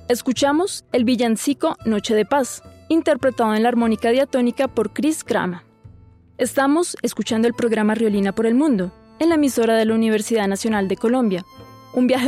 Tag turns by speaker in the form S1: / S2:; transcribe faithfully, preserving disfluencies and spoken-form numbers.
S1: Escuchamos el villancico Noche de Paz, interpretado en la armónica diatónica por Chris Grama. Estamos escuchando el programa Riolina por el Mundo, en la emisora de la Universidad Nacional de Colombia, un viaje